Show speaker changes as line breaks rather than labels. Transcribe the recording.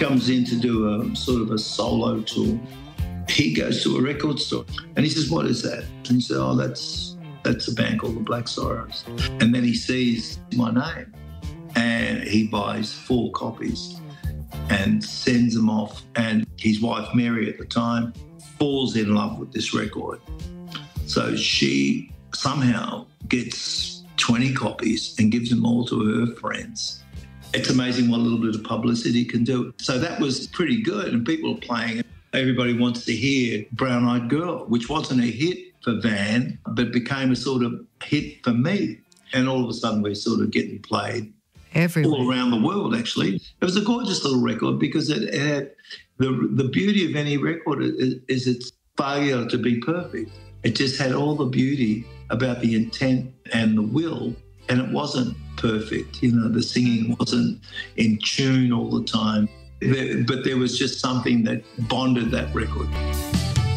comes in to do a sort of a solo tour. He goes to a record store and he says, "What is that?" And he said, "Oh, that's a band called the Black Sorrows." And then he sees my name and he buys 4 copies and sends them off. And his wife, Mary, at the time, falls in love with this record. So she somehow gets 20 copies and gives them all to her friends. It's amazing what a little bit of publicity can do. So that was pretty good, and people are playing it. Everybody wants to hear Brown Eyed Girl, which wasn't a hit for Van, but became a sort of hit for me. And all of a sudden we're sort of getting played everywhere, all around the world, actually. It was a gorgeous little record because it had the beauty of any record is its failure to be perfect. It just had all the beauty about the intent and the will, and it wasn't perfect. The singing wasn't in tune all the time. But there was just something that bonded that record.